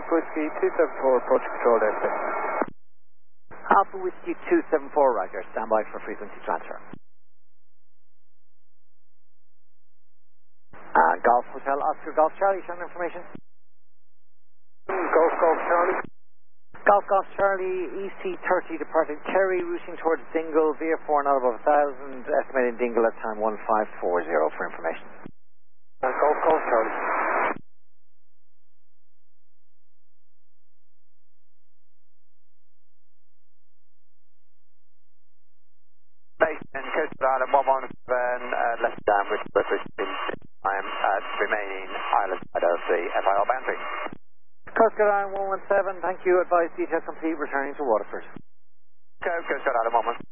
Alpha Whiskey 274, approach control airplane. Alpha Whiskey 274, roger. Stand by for frequency transfer. Golf Hotel Oscar Golf Charlie, showing information. Golf Charlie. Golf Charlie, EC30 departing Kerry, routing towards Dingle, VF4 not above 1,000, estimating Dingle at time 1540 for information. Golf Charlie. Base and Coast Island 117, left down with reference to time remaining island side of the FIR boundary. Coast Guard Island 117, thank you. Advise detail complete, returning to Waterford. Coast Guard Island 117.